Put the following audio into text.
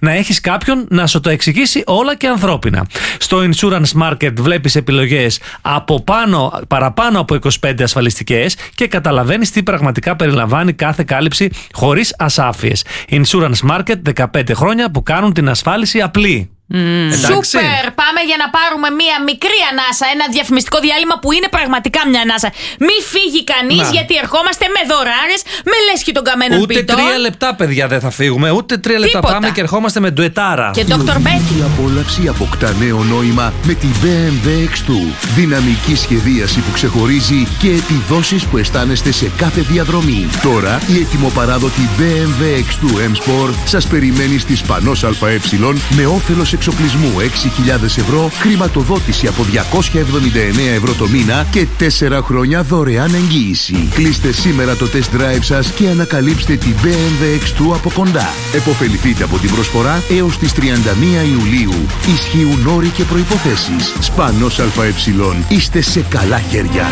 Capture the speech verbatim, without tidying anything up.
να έχεις κάποιον να σου το εξηγήσει όλα και ανθρώπινα. Στο Insurance Market βλέπεις επιλογές από πάνω, παραπάνω από είκοσι πέντε ασφαλιστικές και καταλαβαίνεις τι πραγματικά περιλαμβάνει κάθε κάλυψη χωρίς ασάφειες. Insurance Market, δεκαπέντε χρόνια που κάνουν την ασφάλιση απλή. Mm. Σούπερ! Πάμε για να πάρουμε μία μικρή ανάσα. Ένα διαφημιστικό διάλειμμα που είναι πραγματικά μια ανάσα. Μη φύγει κανείς, γιατί ερχόμαστε με δωράρες, με λέσχη των καμένων ούτε πιτών. Ούτε τρία λεπτά, παιδιά, δεν θα φύγουμε. Ούτε τρία λεπτά. Τίποτα. Πάμε και ερχόμαστε με ντουετάρα. Και ντόκτορ Μπέτι. Η απόλαυση αποκτά νέο νόημα με την μπι εμ ντάμπλιου εξ δύο. Δυναμική σχεδίαση που ξεχωρίζει και επιδόσεις που αισθάνεστε σε κάθε διαδρομή. Τώρα η ετοιμοπαράδοτη μπι εμ ντάμπλιου εξ δύο εμ Sport σας περιμένει στη Σπανός ΑΕ με όφελος εξοπλισμού έξι χιλιάδες ευρώ, χρηματοδότηση από διακόσια εβδομήντα εννέα ευρώ το μήνα και τέσσερα χρόνια δωρεάν εγγύηση. Κλείστε σήμερα το test drive σας και ανακαλύψτε την μπι εμ ντάμπλιου εξ δύο από κοντά. Εποφεληθείτε από την προσφορά έως τις τριάντα μία Ιουλίου. Ισχύουν όροι και προϋποθέσεις. Σπανός ΑΕ. Είστε σε καλά χέρια.